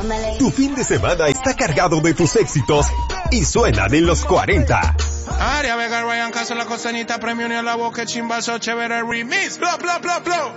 Tu fin de semana está cargado de tus éxitos y suenan en los 40. Aria Vega, Ryan Castro, La Costanita, Premio Unión, La Boca, Chimbazo, Chévere Remix, bla, bla, bla, bla.